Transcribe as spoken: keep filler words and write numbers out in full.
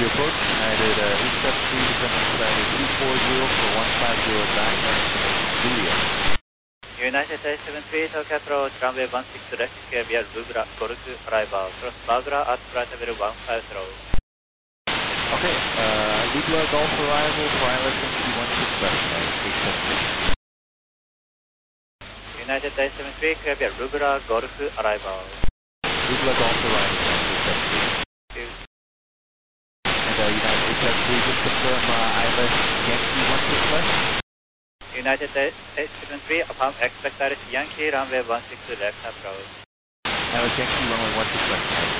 The approach, United uh, eight seven three, descending Saturday two four zero for one five zero back, video. United eight seven three, Tokyo approach, runway one six left, clear via Rubra, Golf, arrival, cross Bagra at flight level one five zero. Okay, uh, Rubra Golf arrival for I L S Yankee one six left, eight seven three. United eight seven three, clear via Rubra, Golf, arrival. Rubra Golf arrival, eight seven three. And uh, United eight seven three, just confirm uh, I L S Yankee one six left. United eight seven three, upon expect I L S Yankee, runway one six left approach. I L S Yankee, runway one six left.